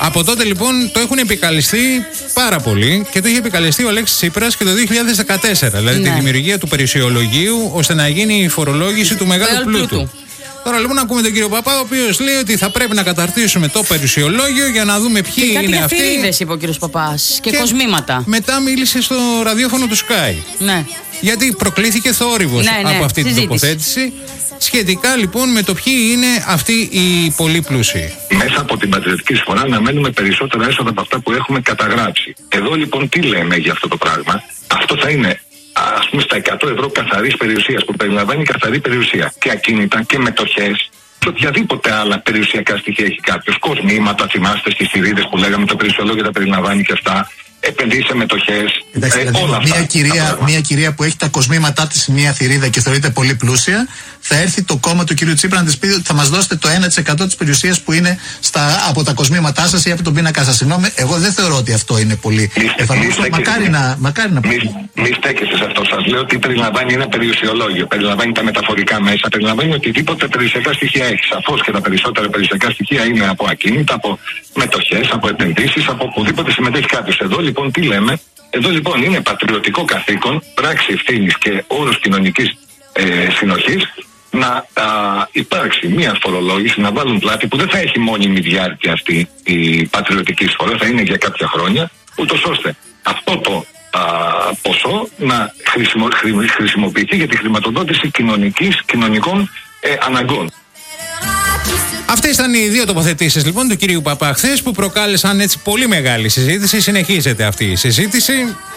Από τότε λοιπόν το έχουν επικαλεστεί πάρα πολύ και το είχε επικαλεστεί ο Αλέξης Τσίπρας και το 2014. Δηλαδή τη δημιουργία του περιουσιολογίου ώστε να γίνει η φορολόγηση του μεγάλου πλούτου. Τώρα λοιπόν ακούμε τον κύριο Παπά, ο οποίος λέει ότι θα πρέπει να καταρτήσουμε το περιουσιολόγιο για να δούμε ποιοι και είναι αυτοί. Και κάτι για θηρίδες είπε ο κύριος Παπάς και κοσμήματα. Μετά μίλησε στο ραδιόφωνο του Sky. Ναι. Γιατί προκλήθηκε θόρυβος από αυτή την τοποθέτηση. Σχετικά λοιπόν με το ποιοι είναι αυτοί οι πολύ πλούσιοι. Μέσα από την πατριωτική εισφορά να μένουμε περισσότερα έσοδα από αυτά που έχουμε καταγράψει. Εδώ λοιπόν τι λέμε για αυτό το πράγμα? Αυτό θα είναι ας πούμε στα 100 ευρώ καθαρής περιουσίας που περιλαμβάνει καθαρή περιουσία και ακίνητα και μετοχές και οποιαδήποτε άλλα περιουσιακά στοιχεία έχει κάποιος. Κοσμήματα, θυμάστε στις θηρίδες που λέγαμε, το περιουσιολόγιο τα περιλαμβάνει και αυτά. Επενδύσει σε μετοχές. Όλα αυτά. Μια κυρία που έχει τα κοσμήματά της σε μια θηρίδα και θεωρείται πολύ πλούσια, θα έρθει το κόμμα του κυρίου Τσίπρα να της πει ότι θα μας δώσετε το 1% της περιουσίας που είναι από τα κοσμήματά σας ή από τον πίνακα σας. Συγγνώμη, εγώ δεν θεωρώ ότι αυτό είναι πολύ εφαρμοστό. Μακάρι να Μη στέκεστε σε αυτό. Σας λέω ότι περιλαμβάνει ένα περιουσιολόγιο. Περιλαμβάνει τα μεταφορικά μέσα. Περιλαμβάνει οτιδήποτε περιουσιακά στοιχεία έχει. Σαφώς και τα περισσότερα περιουσιακά στοιχεία είναι από ακίνητα, από μετοχές, από επενδύσεις, από οπουδήποτε συμμετέχει κάποιος. Εδώ λοιπόν τι λέμε? Εδώ λοιπόν είναι πατριωτικό καθήκον, πράξη ευθύνης και όρος κοινωνικής συνοχής να υπάρξει μια φορολόγηση, να βάλουν πλάτη που δεν θα έχει μόνιμη διάρκεια αυτή η πατριωτική εισφορά, θα είναι για κάποια χρόνια, ούτως ώστε αυτό το ποσό να χρησιμοποιηθεί για τη χρηματοδότηση κοινωνικών αναγκών. Αυτές ήταν οι δύο τοποθετήσεις λοιπόν του κυρίου Παπά χθες που προκάλεσαν έτσι πολύ μεγάλη συζήτηση. Συνεχίζεται αυτή η συζήτηση.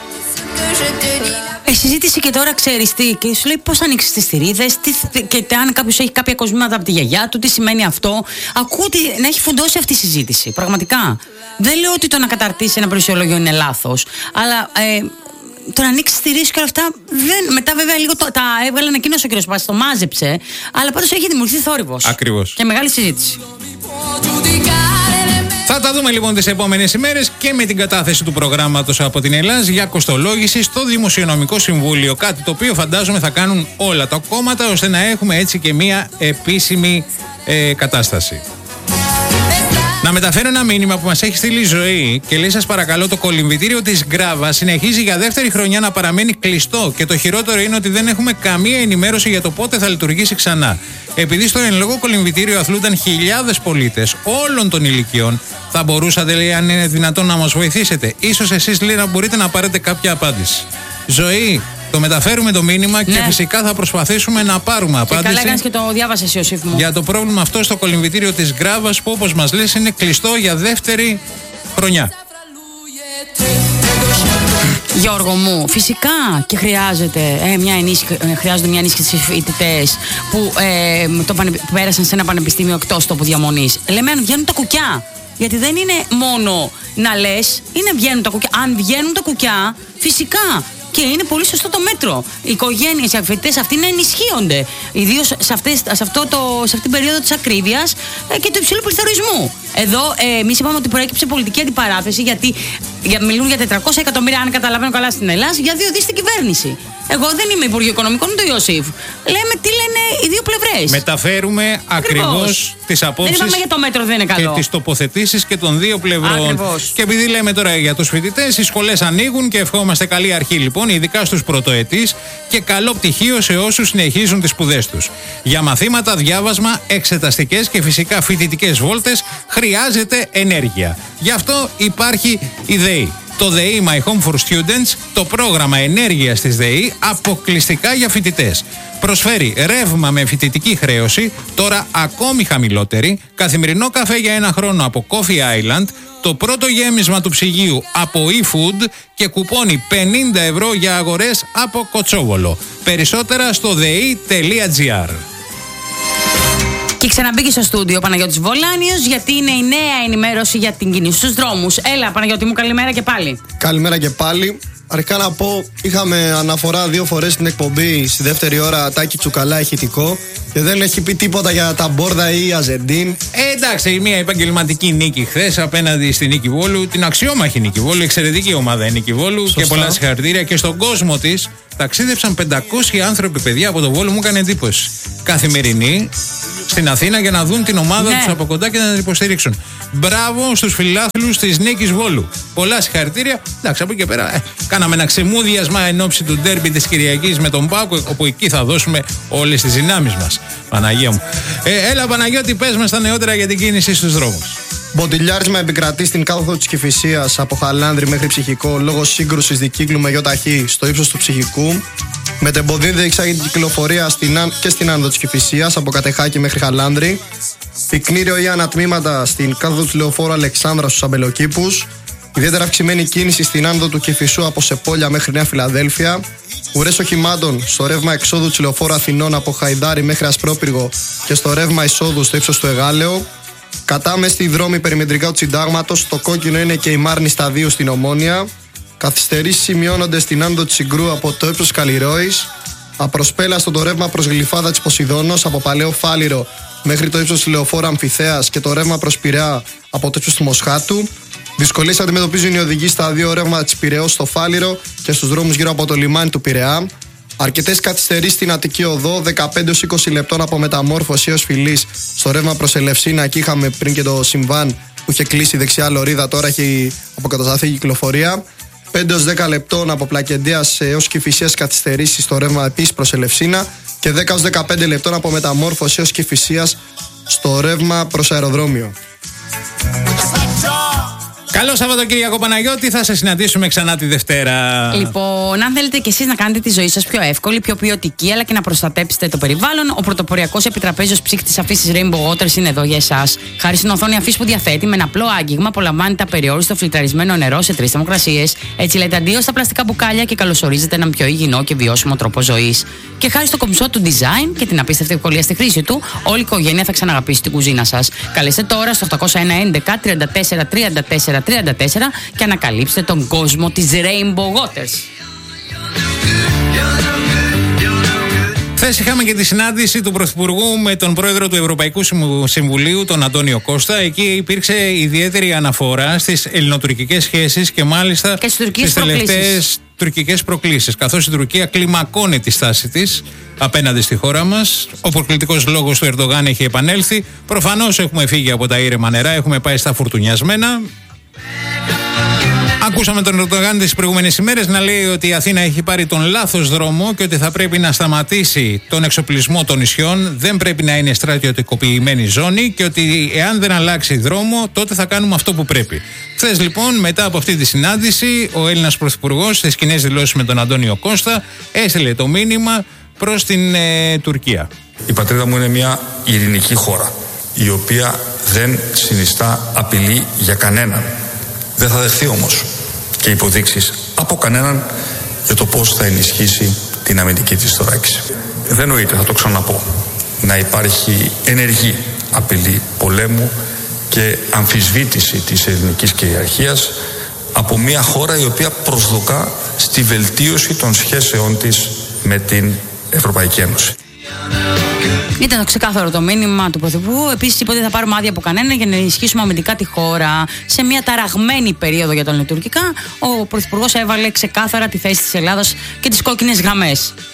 Συζήτηση και τώρα ξέρεις τι, και σου λέει πώς θα ανοίξεις τις θηρίδες και αν κάποιος έχει κάποια κοσμήματα από τη γιαγιά του, τι σημαίνει αυτό. Ακούω ότι να έχει φουντώσει αυτή η συζήτηση. Πραγματικά. Δεν λέω ότι το να καταρτήσει ένα περιουσιολόγιο είναι λάθος, αλλά το να ανοίξει τη ρίση και όλα αυτά. Μετά, βέβαια, λίγο τα έβγαλε ανακοίνωση ο κ. Παπάς, το μάζεψε. Αλλά πάντως έχει δημιουργηθεί θόρυβος. Ακριβώς. Και μεγάλη συζήτηση. Θα τα δούμε λοιπόν τις επόμενες ημέρες και με την κατάθεση του προγράμματος από την Ελλάδα για κοστολόγηση στο Δημοσιονομικό Συμβούλιο. Κάτι το οποίο φαντάζομαι θα κάνουν όλα τα κόμματα ώστε να έχουμε έτσι και μία επίσημη κατάσταση. Να μεταφέρω ένα μήνυμα που μας έχει στείλει η Ζωή και λέει: σας παρακαλώ, το κολυμβητήριο της Γκράβα συνεχίζει για δεύτερη χρονιά να παραμένει κλειστό και το χειρότερο είναι ότι δεν έχουμε καμία ενημέρωση για το πότε θα λειτουργήσει ξανά. Επειδή στο εν λόγω κολυμβητήριο αθλούνταν χιλιάδες πολίτες όλων των ηλικιών, θα μπορούσατε, λέει, αν είναι δυνατόν να μας βοηθήσετε? Ίσως εσείς, λέει, να μπορείτε να πάρετε κάποια απάντηση. Ζωή, το μεταφέρουμε το μήνυμα και φυσικά θα προσπαθήσουμε να πάρουμε απάντηση. Και καλά έκανες και το διάβασες, Ιωσήφ μου. Για το πρόβλημα αυτό στο κολυμβητήριο της Γκράβας που, όπως μας λες, είναι κλειστό για δεύτερη χρονιά. Γιώργο μου, φυσικά και χρειάζεται χρειάζονται μια ενίσχυση στις φοιτητές που πέρασαν σε ένα πανεπιστήμιο εκτός τόπου διαμονής. Λέμε αν βγαίνουν τα κουκιά. Γιατί δεν είναι μόνο να λες, είναι βγαίνουν τα κουκιά. Αν βγαίνουν τα κουκιά, φυσικά. Και είναι πολύ σωστό το μέτρο. Οι οικογένειες, οι φοιτητές αυτοί να ενισχύονται. Ιδίως σε αυτή την περίοδο της ακρίβειας και του υψηλού πληθωρισμού. Εδώ εμείς είπαμε ότι προέκυψε πολιτική αντιπαράθεση γιατί μιλούν για 400 εκατομμύρια, αν καταλαβαίνω καλά, στην Ελλάδα, για 2 δις στην κυβέρνηση. Εγώ δεν είμαι Υπουργείο Οικονομικών, ούτε ο Ιωσήφ. Λέμε τι λένε οι δύο πλευρές. Μεταφέρουμε ακριβώς τις απόψεις. Δεν είπαμε για το μέτρο, δεν είναι καλό. Και τις τοποθετήσεις και των δύο πλευρών. Ακριβώς. Και επειδή λέμε τώρα για τους φοιτητές, οι σχολές ανοίγουν και ευχόμαστε καλή αρχή λοιπόν, ειδικά στους πρωτοετής, και καλό πτυχίο σε όσους συνεχίζουν τις σπουδές τους. Για μαθήματα, διάβασμα, εξεταστικές και φυσικά φοιτητικές βόλτες χρειάζεται ενέργεια. Γι' αυτό υπάρχει η ΔΕΗ. Το ΔΕΗ My Home for Students, το πρόγραμμα ενέργειας της ΔΕΗ, αποκλειστικά για φοιτητές. Προσφέρει ρεύμα με φοιτητική χρέωση, τώρα ακόμη χαμηλότερη, καθημερινό καφέ για 1 χρόνο από Coffee Island, το πρώτο γέμισμα του ψυγείου από eFood και κουπόνι 50 ευρώ για αγορές από Κοτσόβολο. Περισσότερα στο dei.gr. Και ξαναμπήκε στο στούντιο ο Παναγιώτης Βολάνιος, γιατί είναι η νέα ενημέρωση για την κίνηση στους δρόμους. Έλα, Παναγιώτη μου, καλημέρα και πάλι. Καλημέρα και πάλι. Αρχικά να πω, είχαμε αναφορά 2 φορές στην εκπομπή, στη δεύτερη ώρα Τάκη Τσουκαλά ηχητικό, και δεν έχει πει τίποτα για τα Μπόρδα ή Αζεντίν. Εντάξει, μια επαγγελματική νίκη χθες απέναντι στη Νίκη Βόλου, την αξιόμαχη Νίκη Βόλου, εξαιρετική ομάδα η Νίκη Βόλου. Σωστά. Και πολλά συγχαρητήρια και στον κόσμο της. Ταξίδεψαν 500 άνθρωποι, παιδιά, από το Βόλο, μου έκανε εντύπωση. Καθημερινή, στην Αθήνα για να δουν την ομάδα Ναι. τους από κοντά και να την υποστηρίξουν. Μπράβο στους φιλάθλους της Νίκης Βόλου. Πολλά συγχαρητήρια. Εντάξει, από εκεί και πέρα κάναμε ένα ξεμούδιασμα εν ώψη του ντέρμπι της Κυριακής με τον ΠΑΟΚ, όπου εκεί θα δώσουμε όλες τις δυνάμεις μας. Παναγία μου. Έλα Παναγιώτη, πες μας τα νεότερα για την κίνηση στους δρόμους. Μποντιλιάρισμα επικρατεί στην κάδοδο της Κηφισίας από Χαλάνδρη μέχρι Ψυχικό λόγω σύγκρουσης δικύκλου με ΙΧ στο ύψος του Ψυχικού. Μετεμποδίδεται εξάγει την κυκλοφορία και στην άνοδο της Κηφισίας από Κατεχάκη μέχρι Χαλάνδρη. Πυκνήριο ή ανατμήματα στην κάδοδο του λεωφόρου Αλεξάνδρα στους Αμπελοκήπους. Ιδιαίτερα αυξημένη κίνηση στην άνοδο του Κηφισού από Σεπόλια μέχρι Νέα Φιλαδέλφια. Ουρές οχημάτων στο ρεύμα εξόδου του λεωφόρου Αθηνών από Χαϊδάρη μέχρι Ασπρόπυργο και στο ρεύμα εισόδου στο ύψος του Εγάλεο. Κατάμεστη δρόμη περιμετρικά του Συντάγματος, το κόκκινο είναι και η Μάρνη σταδίου στην Ομόνια. Καθυστερήσεις σημειώνονται στην άνοδο της Συγκρού από το ύψος Καλλιρόης. Απροσπέλαστο το ρεύμα προς Γλυφάδα της Ποσειδώνος από Παλαιό Φάληρο μέχρι το ύψος του λεωφόρου Αμφιθέας και το ρεύμα προς Πειραιά από το ύψος του Μοσχάτου. Δυσκολίες αντιμετωπίζουν οι οδηγοί στα δύο ρεύματα της Πειραιώς στο Φάληρο και στους δρόμους γύρω από το λιμάνι του Πειραιά. Αρκετές καθυστερήσεις στην Αττική Οδό, 15-20 λεπτών από Μεταμόρφωση έως Φυλής στο ρεύμα προς Ελευσίνα. Εκεί είχαμε πριν και το συμβάν που είχε κλείσει η δεξιά λωρίδα, τώρα έχει αποκατασταθεί η κυκλοφορία. 5-10 λεπτών από Πλακεντίας έως Κηφισίας καθυστερήσεις στο ρεύμα επίσης προς Ελευσίνα και 10-15 λεπτών από Μεταμόρφωση έως Κηφισίας στο ρεύμα προς αεροδρόμιο. Καλό Σαββατοκύριακο Παναγιώτη, θα σε συναντήσουμε ξανά τη Δευτέρα. Λοιπόν, αν θέλετε κι εσείς να κάνετε τη ζωή σας πιο εύκολη, πιο ποιοτική, αλλά και να προστατέψετε το περιβάλλον, ο πρωτοποριακός επιτραπέζιος ψύκτης αφής Rainbow Waters είναι εδώ για εσάς. Χάρη στην οθόνη αφής που διαθέτει, με ένα απλό άγγιγμα απολαμβάνετε απεριόριστο φιλτραρισμένο νερό σε 3 θερμοκρασίες. Έτσι λέτε αντίο στα πλαστικά μπουκάλια και καλωσορίζετε έναν πιο υγιεινό και βιώσιμο τρόπο ζωής. Και χάρη στο κομψό του design και την απίστευτη ευκολία στη χρήση του, όλη η οικογένεια θα ξαναγαπήσει την κουζίνα σας. Καλέστε τώρα στο 811 34 34 34 και ανακαλύψτε τον κόσμο της Rainbow Waters. Χθες είχαμε και τη συνάντηση του Πρωθυπουργού με τον πρόεδρο του Ευρωπαϊκού Συμβουλίου, τον Αντώνιο Κώστα. Εκεί υπήρξε ιδιαίτερη αναφορά στις ελληνοτουρκικές σχέσεις και μάλιστα και στις τελευταίες τουρκικές προκλήσεις. Καθώς η Τουρκία κλιμακώνει τη στάση της απέναντι στη χώρα μας. Ο προκλητικός λόγος του Ερντογάν έχει επανέλθει. Προφανώς έχουμε φύγει από τα ήρεμα νερά, έχουμε πάει στα φουρτουνιασμένα. Ακούσαμε τον Ερντογάν τις προηγούμενες ημέρες να λέει ότι η Αθήνα έχει πάρει τον λάθος δρόμο και ότι θα πρέπει να σταματήσει τον εξοπλισμό των νησιών, δεν πρέπει να είναι στρατιωτικοποιημένη ζώνη και ότι εάν δεν αλλάξει δρόμο τότε θα κάνουμε αυτό που πρέπει. Χθες λοιπόν, μετά από αυτή τη συνάντηση, ο Έλληνας Πρωθυπουργός στις κοινές δηλώσεις με τον Αντώνιο Κώστα έστειλε το μήνυμα προς την Τουρκία. Η πατρίδα μου είναι μια ειρηνική χώρα, η οποία δεν συνιστά απειλή για κανέναν. Δεν θα δεχθεί όμως και υποδείξεις από κανέναν για το πώς θα ενισχύσει την αμυντική της θωράκιση. Δεν νοείται, θα το ξαναπώ, να υπάρχει ενεργή απειλή πολέμου και αμφισβήτηση της ελληνικής κυριαρχίας από μια χώρα η οποία προσδοκά στη βελτίωση των σχέσεών της με την Ευρωπαϊκή Ένωση. Ήταν το ξεκάθαρο το μήνυμα του Πρωθυπουργού. Επίσης, είπε ότι δεν θα πάρουμε άδεια από κανένα για να ενισχύσουμε αμυντικά τη χώρα. Σε μια ταραγμένη περίοδο για τα ελληνοτουρκικά, ο Πρωθυπουργός έβαλε ξεκάθαρα τη θέση της Ελλάδας και τις κόκκινες γραμμές.